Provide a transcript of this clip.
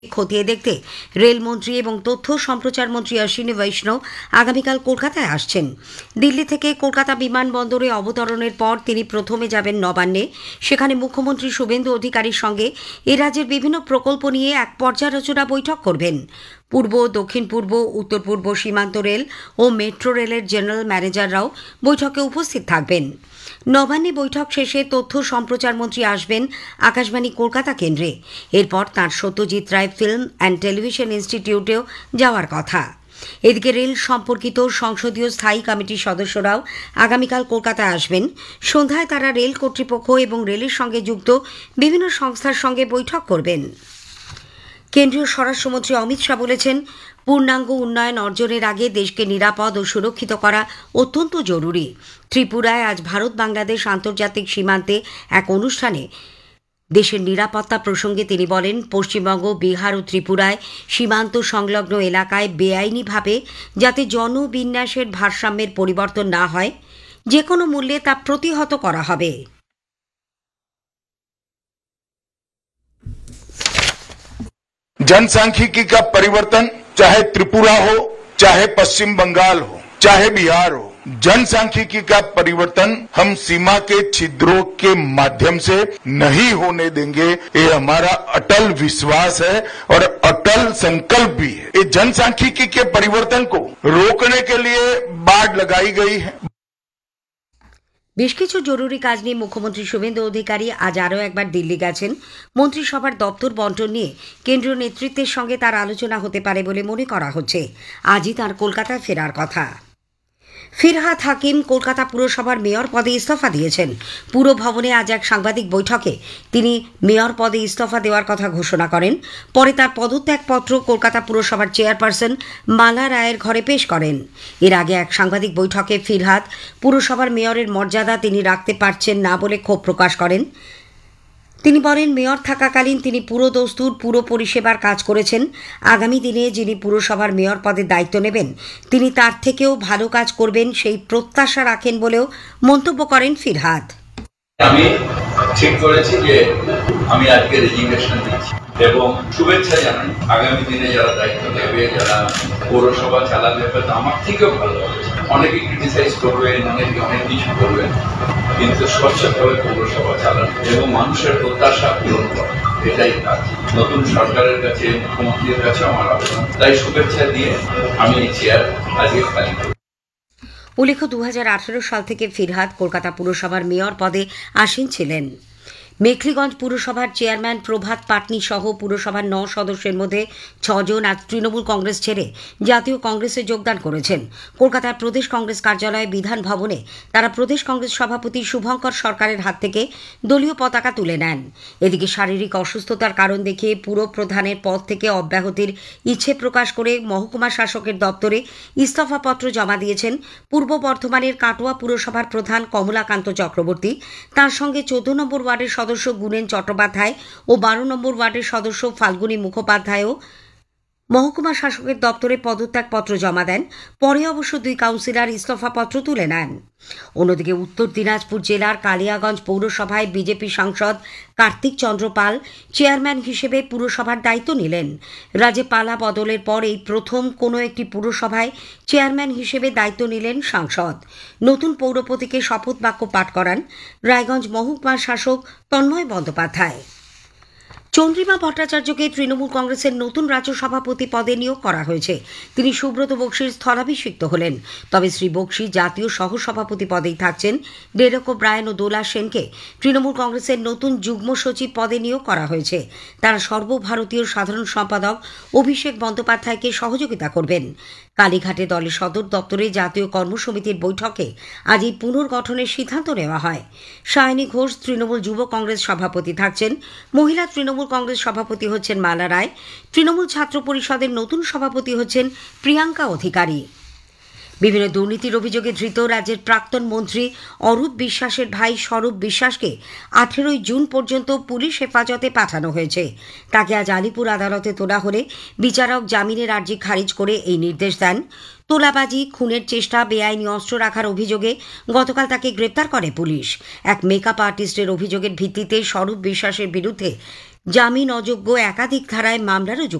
খতিয়ে দেখতে রেলমন্ত্রী এবং তথ্য সম্প্রচার মন্ত্রী অশ্বিনী বৈষ্ণব আগামীকাল কলকাতায় আসছেন। দিল্লি থেকে কলকাতা বিমানবন্দরে অবতরণের পর তিনি প্রথমে যাবেন নবান্নে। সেখানে মুখ্যমন্ত্রী শুভেন্দু অধিকারীর সঙ্গে এ রাজ্যের বিভিন্ন প্রকল্প নিয়ে এক পর্যালোচনা বৈঠক করবেন। পূর্ব, দক্ষিণ পূর্ব, উত্তর পূর্ব সীমান্ত রেল ও মেট্রো রেলের জেনারেল ম্যানেজাররাও বৈঠকে উপস্থিত থাকবেন। নবান্নে বৈঠক শেষে তথ্য সম্প্রচার মন্ত্রী আসবেন আকাশবাণী কলকাতা কেন্দ্রে। এরপর তাঁর Satyajit Ray film and television ইনস্টিটিউটেও যাওয়ার কথা। এদিকে রেল সম্পর্কিত সংসদীয় স্থায়ী কমিটির সদস্যরাও আগামীকাল কলকাতায় আসবেন। সন্ধ্যায় তারা রেল কর্তৃপক্ষ এবং রেলের সঙ্গে যুক্ত বিভিন্ন সংস্থার সঙ্গে বৈঠক করবেন। কেন্দ্রীয় স্বরাষ্ট্রমন্ত্রী অমিত শাহ বলেছেন, পূর্ণাঙ্গ উন্নয়ন অর্জনের আগে দেশকে নিরাপদ ও সুরক্ষিত করা অত্যন্ত জরুরি। ত্রিপুরায় আজ ভারত বাংলাদেশ আন্তর্জাতিক সীমান্তে এক অনুষ্ঠানে দেশের নিরাপত্তা প্রসঙ্গে তিনি বলেন, পশ্চিমবঙ্গ, বিহার ও ত্রিপুরায় সীমান্ত সংলগ্ন এলাকায় বেআইনিভাবে যাতে জনবিন্যাসের ভারসাম্যের পরিবর্তন না হয়, যে কোনো মূল্যে তা প্রতিহত করা হবে। जनसांख्यिकी का परिवर्तन चाहे त्रिपुरा हो, चाहे पश्चिम बंगाल हो, चाहे बिहार हो, जनसांख्यिकी का परिवर्तन हम सीमा के छिद्रों के माध्यम से नहीं होने देंगे। ये हमारा अटल विश्वास है और अटल संकल्प भी है। ये जनसांख्यिकी के परिवर्तन को रोकने के लिए बाड़ लगाई गई है। বেশ কিছু জরুরি কাজ নিয়ে মুখ্যমন্ত্রী শুভেন্দু অধিকারী আজ আরও একবার দিল্লি গেছেন। মন্ত্রিসভার দপ্তর বন্টন নিয়ে কেন্দ্রীয় নেতৃত্বের সঙ্গে তার আলোচনা হতে পারে বলে মনে করা হচ্ছে। আজই তাঁর কলকাতায় ফেরার কথা। ফিরহাদ হাকিম কলকাতা পুরসভার মেয়র পদে ইস্তফা দিয়েছেন। পুর ভবনে আজ এক সাংবাদিক বৈঠকে তিনি মেয়র পদে ইস্তফা দেওয়ার কথা ঘোষণা করেন। পরে তার পদত্যাগপত্র কলকাতা পুরসভার চেয়ারপারসন মালা রায়ের ঘরে পেশ করেন। এর আগে এক সাংবাদিক বৈঠকে ফিরহাদ পুরসভার মেয়রের মর্যাদা তিনি রাখতে পারছেন না বলে ক্ষোভ প্রকাশ করেন। তিনি বলেন, মেয়র থাকাকালীন তিনি পুরদস্তুর পুর পরিষেবার কাজ করেছেন। আগামী দিনে যিনি পুরসভার মেয়র পদে দায়িত্ব নেবেন তিনি তার থেকেও ভালো কাজ করবেন সেই প্রত্যাশা রাখেন বলেও মন্তব্য করেন ফিরহাদ। আমি ঠিক করেছি যে আমি আজকে রেজিগনেশন দিচ্ছি এবং শুভেচ্ছা জানাই আগামী দিনে যারা দায়িত্ব নেবে, যারা পৌরসভা চালাবে, হয়তো আমার থেকেও ভালো হবে। অনেকে ক্রিটিসাইজ করবেন, অনেকে অনেক কিছু করবেন, কিন্তু স্বচ্ছভাবে পৌরসভা চালানো এবং মানুষের প্রত্যাশা পূরণ করা, এটাই কাজ। নতুন সরকারের কাছে, মুখ্যমন্ত্রীর কাছে আমার আবেদন। তাই শুভেচ্ছা দিয়ে আমি এই চেয়ার আজকে খালি করি। উল্লেখ্য, 2018 সাল থেকে ফিরহাদ কলকাতা পুরসভার মেয়র পদে আসীন ছিলেন। মেখলিগঞ্জ পুরসভার চেয়ারম্যান প্রভাত পাটনি সহ পুরসভার 9 সদস্যের মধ্যে 6 জন আজ তৃণমূল কংগ্রেস ছেড়ে জাতীয় কংগ্রেসে যোগদান করেছেন। কলকাতার প্রদেশ কংগ্রেস কার্যালয়ে বিধান ভবনে তারা প্রদেশ কংগ্রেস সভাপতি শুভঙ্কর সরকারের হাত থেকে দলীয় পতাকা তুলে নেন। এদিকে শারীরিক অসুস্থতার কারণ দেখিয়ে পুর প্রধানের পদ থেকে অব্যাহতির ইচ্ছে প্রকাশ করে মহকুমা শাসকের দপ্তরে ইস্তফাপত্র জমা দিয়েছেন পূর্ব বর্ধমানের কাটোয়া পুরসভার প্রধান কমলাকান্ত চক্রবর্তী। তার সঙ্গে 14 নম্বর ওয়ার্ডের সদস্য গুণেন চট্টোপাধ্যায় ও 12 নম্বর ওয়ার্ডের সদস্য ফাল্গুনী মুখোপাধ্যায়ও মহকুমা শাসকের দপ্তরে পদত্যাগপত্র জমা দেন। পরে অবশ্য 2 কাউন্সিলর ইস্তফাপত্র তুলে নেন। অন্যদিকে উত্তর দিনাজপুর জেলার কালিয়াগঞ্জ পৌরসভায় বিজেপি সাংসদ কার্তিক চন্দ্র পাল চেয়ারম্যান হিসেবে পুরসভার দায়িত্ব নিলেন। রাজ্যে পালা বদলের পর এই প্রথম কোনো একটি পুরসভায় চেয়ারম্যান হিসেবে দায়িত্ব নিলেন সাংসদ। নতুন পৌরপতিকে শপথ বাক্য পাঠ করান রায়গঞ্জ মহকুমা শাসক তন্ময় বন্দ্যোপাধ্যায়। চন্দ্রিমা ভট্টাচার্যকে তৃণমূল কংগ্রেসের নতুন রাজ্য সভাপতি পদে নিয়োগ করা হয়েছে। তিনি সুব্রত বক্সির স্থলাভিষিক্ত হলেন। তবে শ্রী বক্সি জাতীয় সহসভাপতি পদেই থাকছেন। ডেরেক ওব্রায়েন ও দোলা সেনকে তৃণমূল কংগ্রেসের নতুন যুগ্ম সচিব পদে নিয়োগ করা হয়েছে। তারা সর্বভারতীয় সাধারণ সম্পাদক অভিষেক বন্দ্যোপাধ্যায়কে সহযোগিতা করবেন। কালীঘাটে দলের সদর দপ্তরে জাতীয় কর্মসমিতির বৈঠকে আজ এই পুনর্গঠনের সিদ্ধান্ত নেওয়া হয়। সায়নী ঘোষ তৃণমূল যুব কংগ্রেস সভাপতি থাকছেন। মহিলা তৃণমূল কংগ্রেস সভাপতি হচ্ছেন মালা রায়। তৃণমূল ছাত্র পরিষদের নতুন সভাপতি হচ্ছেন প্রিয়াঙ্কা অধিকারী। বিভিন্ন দুর্নীতির অভিযোগে ধৃত রাজ্যের প্রাক্তন মন্ত্রী অরূপ বিশ্বাসের ভাই স্বরূপ বিশ্বাসকে 18 জুন পর্যন্ত পুলিশ হেফাজতে পাঠানো হয়েছে। তাকে আজ আলিপুর আদালতে তোলা হলে বিচারক জামিনের আর্জি খারিজ করে এই নির্দেশ দেন। তোলাবাজি, খুনের চেষ্টা, বেআইনি অস্ত্র রাখার অভিযোগে গতকাল তাকে গ্রেপ্তার করে পুলিশ। এক মেকআপ আর্টিস্টের অভিযোগের ভিত্তিতে স্বরূপ বিশ্বাসের বিরুদ্ধে জামিন অযোগ্য একাধিক ধারায় মামলা রুজু